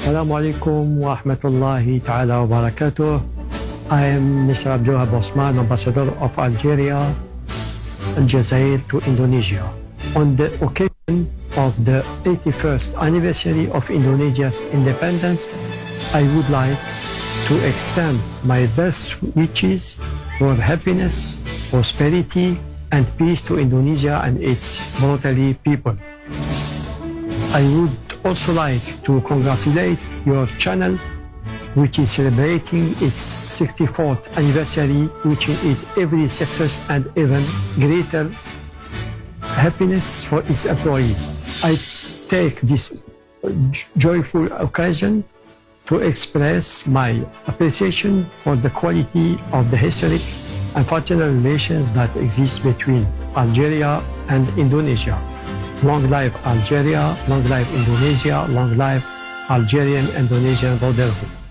Assalamu alaikum wa rahmatullahi ta'ala wa barakatuh. I am Mr. Abdulwahab Osman, Ambassador of Algeria and Jazair to Indonesia. On the occasion of the 81st anniversary of Indonesia's independence, I would like to extend my best wishes for happiness, prosperity, and peace to Indonesia and its brotherly people. I would also like to congratulate your channel, which is celebrating its 64th anniversary, wishing it every success and even greater happiness for its employees. I take this joyful occasion to express my appreciation for the quality of the historic and fraternal relations that exist between Algeria and Indonesia. Long live Algeria, long live Indonesia, long live Algerian-Indonesian brotherhood.